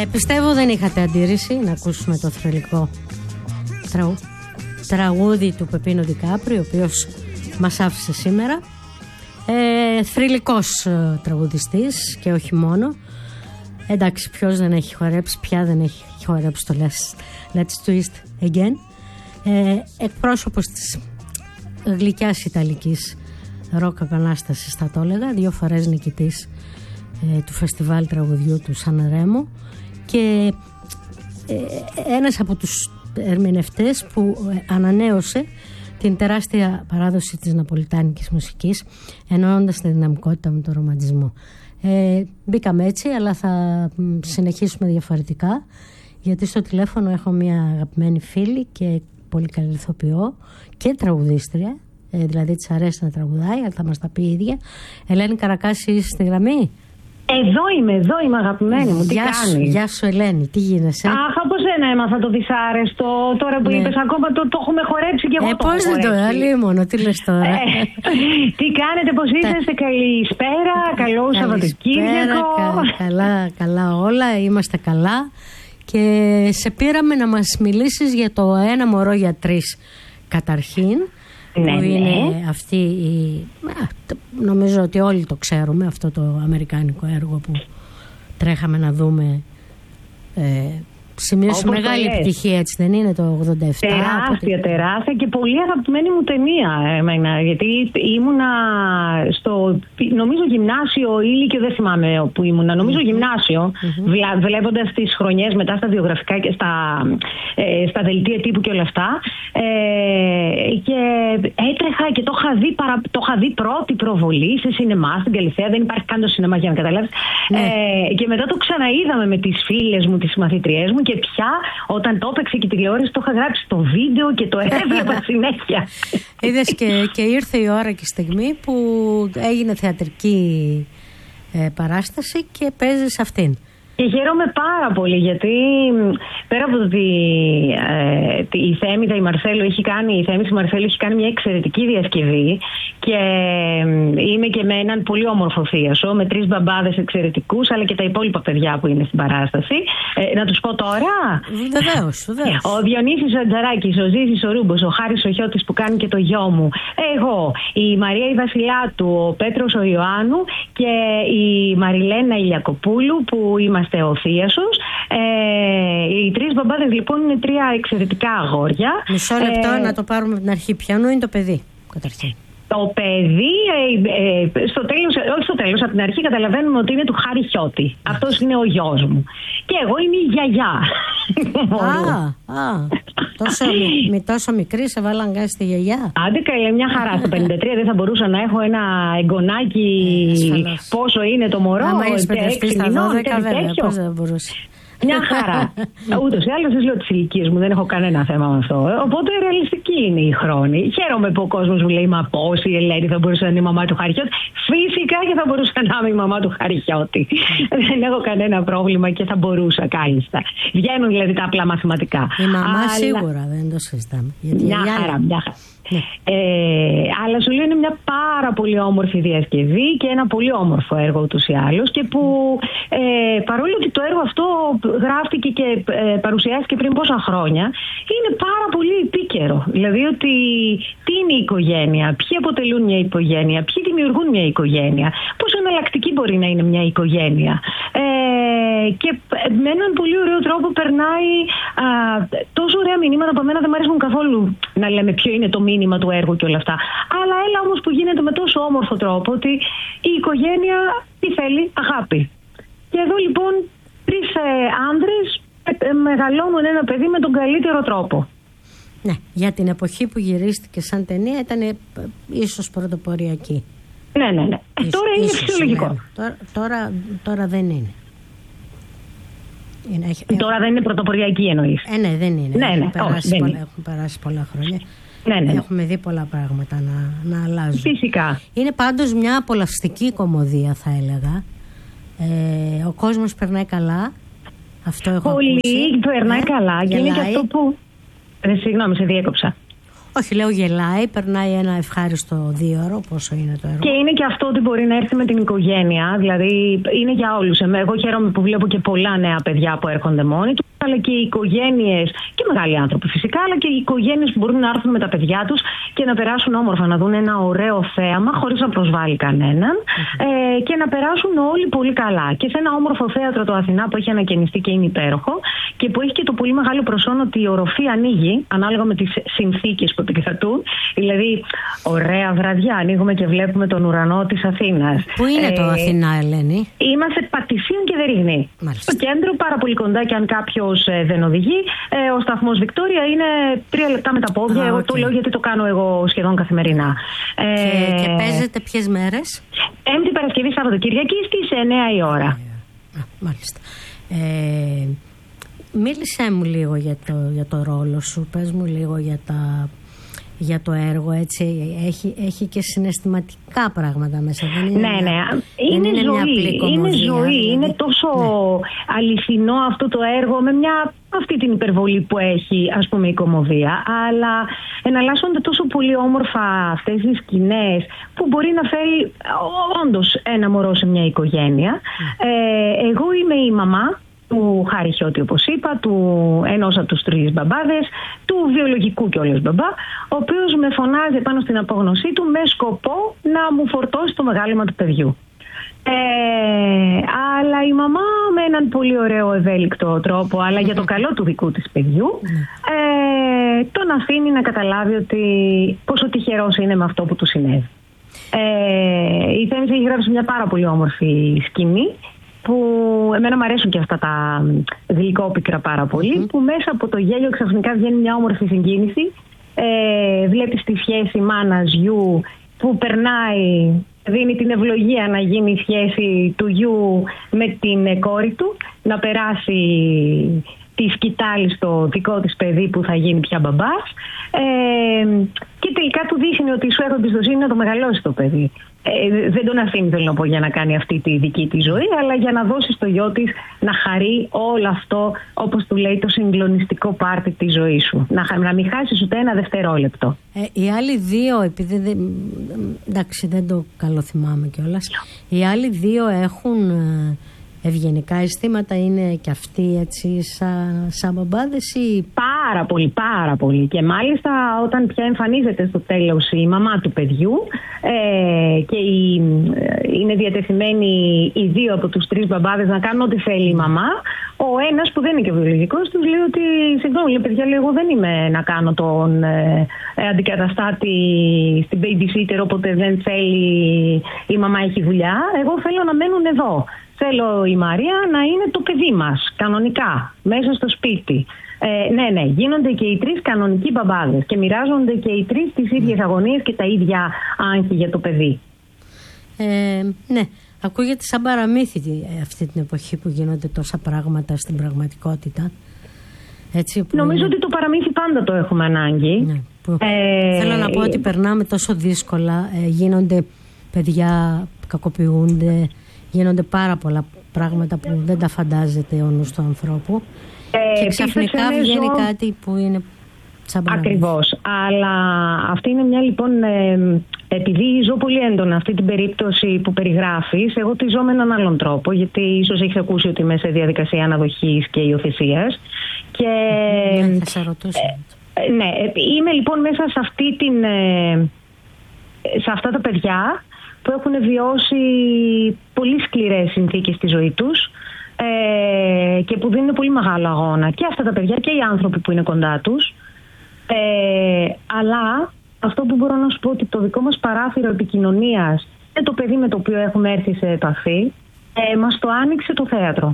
Πιστεύω δεν είχατε αντίρρηση να ακούσουμε το θρυλικό τραγούδι του Πεπίνο Ντικάπριο, ο οποίος μας άφησε σήμερα. Θρυλικός τραγουδιστής και όχι μόνο. Εντάξει, ποιος δεν έχει χορέψει, ποια δεν έχει χορέψει το Let's Twist Again. Εκπρόσωπος της γλυκιάς ιταλικής ροκ επανάστασης, θα το έλεγα, 2 φορές νικητής του φεστιβάλ τραγουδιού του Σαν Ρέμο και ένας από τους ερμηνευτές που ανανέωσε την τεράστια παράδοση της ναπολιτάνικης μουσικής, ενώνοντας τη δυναμικότητα με τον ρομαντισμό. Μπήκαμε έτσι, αλλά θα συνεχίσουμε διαφορετικά, γιατί στο τηλέφωνο έχω μια αγαπημένη φίλη και πολύ καλή ηθοποιό και τραγουδίστρια, δηλαδή της αρέσει να τραγουδάει, αλλά θα μας τα πει η ίδια. Ελένη Καρακάση, είσαι στη γραμμή? Εδώ είμαι αγαπημένη μου, τι κάνεις? Γεια σου Ελένη, τι γίνεσαι? Αχ, από σένα έμαθα το δυσάρεστο, τώρα που είπες ακόμα το έχουμε χορέψει και εγώ το έχω χορέψει. Πώς δεν το αλίμονο, τι λες τώρα? Τι κάνετε, πώς είσαστε, καλησπέρα, καλό Σαββατοκύριακο. Καλά όλα, είμαστε καλά και σε πήραμε να μας μιλήσεις για το Ένα μωρό για 3 καταρχήν. Που είναι αυτή νομίζω ότι όλοι το ξέρουμε, αυτό το αμερικάνικο έργο που τρέχαμε να δούμε, σημείωσε μεγάλη επιτυχία, έτσι δεν είναι, το 87? Τεράστια και πολύ αγαπημένη μου ταινία εμένα, γιατί ήμουνα στο, νομίζω γυμνάσιο ή λύκειο, δεν θυμάμαι που ήμουνα, νομίζω γυμνάσιο, βλέποντας τις χρονιές μετά στα βιογραφικά και στα δελτία τύπου και όλα αυτά, και έτρεχα και το είχα δει πρώτη προβολή σε σινεμά στην Καλυθέα, δεν υπάρχει καν το σινεμά για να καταλάβεις, και μετά το ξαναείδαμε με τις φίλες μου, τις μαθητριές μου, και πια όταν το έπαιξε και η τηλεόραση το είχα γράψει στο βίντεο και το έβλεπα συνέχεια. Είδες και ήρθε η ώρα και η στιγμή που έγινε θεατρική παράσταση και παίζεις αυτήν. Και χαίρομαι πάρα πολύ, γιατί πέρα από ότι η Θέμη η Μαρσέλο έχει κάνει μια εξαιρετική διασκευή και είμαι και με έναν πολύ όμορφο θίασο, με 3 μπαμπάδες εξαιρετικούς, αλλά και τα υπόλοιπα παιδιά που είναι στην παράσταση. Να τους πω τώρα? Βεβαίως. Ο Διονύσης ο Αντζαράκης, ο Ζήσης ο Ρούμπος, ο Χάρης ο Χιώτης που κάνει και το γιο μου, εγώ, η Μαρία η Βασιλάτου, ο Πέτρος ο Ιωάννου και η Μαριλένα Ηλιακοπούλου που είμαστε ο θίασος. Οι 3 μπαμπάδες λοιπόν είναι 3 εξαιρετικά αγόρια. Μισό λεπτό να το πάρουμε από την αρχή. Ποιανού είναι το παιδί καταρχήν? Το παιδί, όχι στο τέλος, από την αρχή καταλαβαίνουμε ότι είναι του Χάρη Χιώτη. Αυτός είναι ο γιος μου. Και εγώ είμαι η γιαγιά. Τόσο μικρή σε βάλαν γκάς στη γιαγιά. Άντε καλέ, μια χαρά. Στο 53 δεν θα μπορούσα να έχω ένα εγγονάκι, πόσο είναι το μωρό? Άμα είσαι παιδευτή στα 12 βέβαια, πώς δεν μπορούσε. Μια χαρά. Ούτως ή άλλως, δεν λέω τις ηλικίες μου, δεν έχω κανένα θέμα με αυτό. Οπότε ρεαλιστική είναι η χρόνη. Χαίρομαι που ο κόσμος μου λέει, μα πώς η Ελένη θα μπορούσε να είναι η μαμά του Χάρη Χιώτη? Φυσικά και θα μπορούσα να είμαι η μαμά του Χάρη Χιώτη. Δεν έχω κανένα πρόβλημα και θα μπορούσα κάλλιστα. Βγαίνουν δηλαδή τα απλά μαθηματικά. Η μαμά σίγουρα δεν το συζητάμε. Μια χαρά. Αλλά σου λέω είναι μια πάρα πολύ όμορφη διασκευή και ένα πολύ όμορφο έργο ούτως ή άλλως, και που παρόλο ότι το έργο αυτό γράφτηκε και παρουσιάστηκε πριν πόσα χρόνια, είναι πάρα πολύ επίκαιρο. Δηλαδή ότι τι είναι η οικογένεια, ποιοι αποτελούν μια οικογένεια, ποιοι δημιουργούν μια οικογένεια, πόσο εναλλακτική μπορεί να είναι μια οικογένεια. Και με έναν πολύ ωραίο τρόπο περνάει τόσο ωραία μηνύματα που εμένα δεν μου αρέσουν καθόλου να λέμε ποιο είναι το μήνυμα του έργου και όλα αυτά. Αλλά έλα όμως που γίνεται με τόσο όμορφο τρόπο ότι η οικογένεια τι θέλει? Αγάπη. Και εδώ λοιπόν 3 άνδρες μεγαλώνουν ένα παιδί με τον καλύτερο τρόπο. Ναι, για την εποχή που γυρίστηκε σαν ταινία ήταν ίσως πρωτοποριακή. Ναι. Τώρα είναι φυσιολογικό. Τώρα δεν είναι. Τώρα δεν είναι πρωτοποριακή εννοείς? Ναι, δεν είναι. Έχουν περάσει πολλά χρόνια. Ναι. Έχουμε δει πολλά πράγματα να αλλάζουν. Φυσικά. Είναι πάντως μια απολαυστική κομμωδία, θα έλεγα. Ο κόσμος περνάει καλά. Αυτό έχω ακούσει. Πολύ περνάει καλά. Και είναι και αυτό που... Συγγνώμη, σε διέκοψα. Όχι, λέω γελάει, περνάει ένα ευχάριστο 2ωρο, πόσο είναι το έργο. Και είναι και αυτό ότι μπορεί να έρθει με την οικογένεια, δηλαδή είναι για όλους. Εγώ χαίρομαι που βλέπω και πολλά νέα παιδιά που έρχονται μόνοι τους, αλλά και οι οικογένειες, και μεγάλοι άνθρωποι φυσικά, αλλά και οι οικογένειες που μπορούν να έρθουν με τα παιδιά τους και να περάσουν όμορφα, να δουν ένα ωραίο θέαμα χωρίς να προσβάλλει κανέναν και να περάσουν όλοι πολύ καλά. Και σε ένα όμορφο θέατρο το Αθηνά που έχει ανακαινιστεί και είναι υπέροχο και που έχει και το πολύ μεγάλο προσόν ότι η οροφή ανοίγει ανάλογα με τις συνθήκες που επικρατούν. Δηλαδή, ωραία βραδιά, ανοίγουμε και βλέπουμε τον ουρανό της Αθήνας. Πού είναι το Αθηνά, Ελένη? Είμαστε Πατησίων και Δεριγνή. Στο κέντρο, πάρα πολύ κοντά, και αν κάποιος δεν οδηγεί, ο σταθμός Βικτόρια είναι 3 λεπτά με τα πόδια. Εγώ το λέω γιατί το κάνω εγώ σχεδόν καθημερινά. Και παίζετε ποιες μέρες? Πέμπτη, Παρασκευή, Σαββατοκύριακη στις 9 η ώρα. Μάλιστα. Μίλησέ μου λίγο για το ρόλο σου, πες μου λίγο για το έργο, έτσι. Έχει και συναισθηματικά πράγματα μέσα. Δεν είναι είναι ζωή. Μια απλή κομμωδία, είναι ζωή. δηλαδή. Είναι τόσο αληθινό αυτό το έργο, με αυτή την υπερβολή που έχει, ας πούμε, η κομμωδία, αλλά εναλλάσσονται τόσο πολύ όμορφα αυτές οι σκηνές που μπορεί να φέρει όντως ένα μωρό σε μια οικογένεια. Εγώ είμαι η μαμά του Χάρη Χιώτη, όπως είπα, ενός από τους 3 μπαμπάδες, του βιολογικού κιόλας μπαμπά, ο οποίος με φωνάζει πάνω στην απόγνωσή του με σκοπό να μου φορτώσει το μεγάλωμα του παιδιού. Αλλά η μαμά με έναν πολύ ωραίο ευέλικτο τρόπο, αλλά για το καλό του δικού της παιδιού, τον αφήνει να καταλάβει ότι πόσο τυχερός είναι με αυτό που του συνέβη. Η Θέμης έχει γράψει μια πάρα πολύ όμορφη σκηνή, που εμένα μου αρέσουν και αυτά τα γλυκόπικρα πάρα πολύ, που μέσα από το γέλιο ξαφνικά βγαίνει μια όμορφη συγκίνηση. Βλέπεις τη σχέση μάνας γιου που περνάει, δίνει την ευλογία να γίνει η σχέση του γιου με την κόρη του, να περάσει τη σκητάλη στο δικό της παιδί που θα γίνει πια μπαμπάς, και τελικά του δείχνει ότι σου έχω εμπιστοσύνη να το μεγαλώσει το παιδί. Δεν τον αφήνει, θέλω να πω, για να κάνει αυτή τη δική της ζωή, αλλά για να δώσει στο γιο της να χαρεί όλο αυτό, όπως του λέει, το συγκλονιστικό πάρτι της ζωής σου. Να μην χάσεις ούτε ένα δευτερόλεπτο. Οι άλλοι 2, επειδή εντάξει, δεν το καλοθυμάμαι κιόλας, οι άλλοι 2 έχουν ευγενικά αισθήματα, είναι και αυτοί έτσι σαν μπαμπάδες ή? Πάρα πολύ, πάρα πολύ. Και μάλιστα όταν πια εμφανίζεται στο τέλος η μαμά του παιδιού και είναι διατεθειμένοι οι 2 από τους 3 μπαμπάδες να κάνουν ό,τι θέλει η μαμά, ο ένας που δεν είναι και βιολογικός τους λέει ότι συγγνώμη παιδιά, εγώ δεν είμαι να κάνω τον αντικαταστάτη στην babysitter όποτε δεν θέλει η μαμά έχει δουλειά. Εγώ θέλω να μένουν εδώ. Θέλω η Μαρία να είναι το παιδί μας, κανονικά, μέσα στο σπίτι. Ναι, γίνονται και οι 3 κανονικοί μπαμπάδες και μοιράζονται και οι 3 τις ίδιες αγωνίες και τα ίδια άγχη για το παιδί. Ναι, ακούγεται σαν παραμύθι αυτή την εποχή που γίνονται τόσα πράγματα στην πραγματικότητα. Έτσι, νομίζω ότι το παραμύθι πάντα το έχουμε ανάγκη. Ναι, θέλω να πω ότι περνάμε τόσο δύσκολα, γίνονται παιδιά, κακοποιούνται, γίνονται πάρα πολλά πράγματα που δεν τα φαντάζεται ο νους του ανθρώπου και ξαφνικά βγαίνει κάτι που είναι σαν παραμύθι. Ακριβώς. Αλλά αυτή είναι μια, λοιπόν, επειδή ζω πολύ έντονα αυτή την περίπτωση που περιγράφεις, εγώ τη ζω με έναν άλλον τρόπο, γιατί ίσως έχεις ακούσει ότι είμαι σε διαδικασία αναδοχής και υιοθεσίας. Και θα σε ρωτούσα. Ναι, είμαι λοιπόν μέσα σε σε αυτά τα παιδιά που έχουν βιώσει πολύ σκληρές συνθήκες στη ζωή τους και που δίνουν πολύ μεγάλο αγώνα. Και αυτά τα παιδιά και οι άνθρωποι που είναι κοντά τους. Αλλά αυτό που μπορώ να σου πω ότι το δικό μας παράθυρο επικοινωνίας με το παιδί με το οποίο έχουμε έρθει σε επαφή μας το άνοιξε το θέατρο.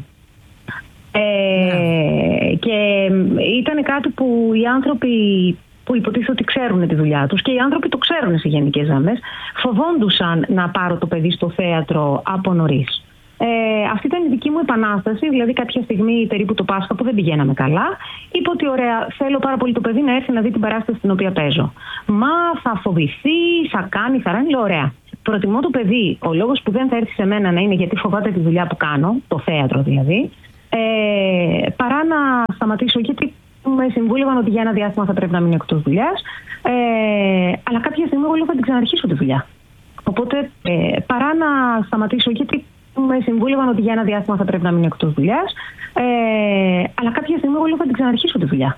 Και ήταν κάτι που οι άνθρωποι που υποτίθεται ότι ξέρουν τη δουλειά τους και οι άνθρωποι το ξέρουν σε γενικές γραμμές, φοβόντουσαν να πάρω το παιδί στο θέατρο από νωρίς. Αυτή ήταν η δική μου επανάσταση, δηλαδή κάποια στιγμή περίπου το Πάσχα που δεν πηγαίναμε καλά, είπα ότι ωραία, θέλω πάρα πολύ το παιδί να έρθει να δει την παράσταση στην οποία παίζω. Μα θα φοβηθεί, θα κάνει, θα ράνει, λέω ωραία. Προτιμώ το παιδί, ο λόγος που δεν θα έρθει σε μένα να είναι γιατί φοβάται τη δουλειά που κάνω, το θέατρο δηλαδή, παρά να σταματήσω, γιατί με συμβούλευαν ότι για ένα διάστημα θα πρέπει να μείνω εκτός δουλειάς. Αλλά κάποια στιγμή εγώ λέω θα την ξαναρχίσω τη δουλειά. Οπότε παρά να σταματήσω, γιατί με συμβούλευαν ότι για ένα διάστημα θα πρέπει να μείνω εκτός δουλειάς. Αλλά κάποια στιγμή εγώ λέω θα την ξαναρχίσω τη δουλειά.